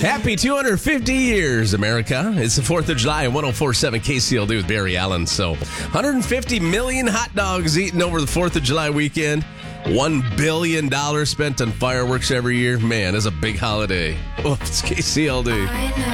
Happy 250 years, America. It's the 4th of July and 104.7 KCLD with Barry Allen. So 150 million hot dogs eaten over the 4th of July weekend. $1 billion spent on fireworks every year. Man, it's a big holiday. Oh, it's KCLD.